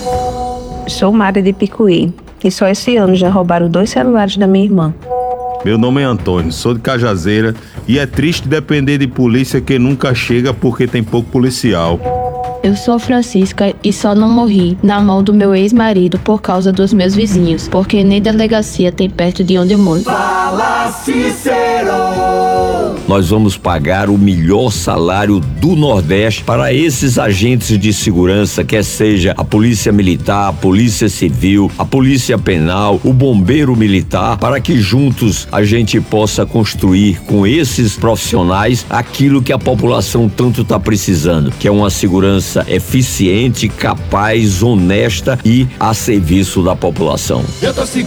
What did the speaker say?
Sou Mari de Picuí e só esse ano já roubaram 2 celulares da minha irmã. Meu nome é Antônio, sou de Cajazeira e é triste depender de polícia que nunca chega porque tem pouco policial. Eu sou Francisca e só não morri na mão do meu ex-marido por causa dos meus vizinhos, porque nem delegacia tem perto de onde eu moro. Fala, Cícero! Nós vamos pagar o melhor salário do Nordeste para esses agentes de segurança, quer seja a Polícia Militar, a Polícia Civil, a Polícia Penal, o Bombeiro Militar, para que juntos a gente possa construir com esses profissionais aquilo que a população tanto está precisando, que é uma segurança eficiente, capaz, honesta e a serviço da população.